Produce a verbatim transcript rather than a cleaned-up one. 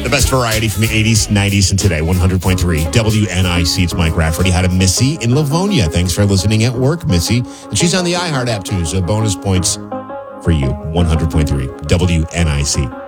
The best variety from the eighties, nineties, and today. one hundred point three W N I C. It's Mike Rafferty. Had a Missy in Livonia. Thanks for listening at work, Missy. And she's on the iHeart app, too, so bonus points for you. one hundred point three W N I C.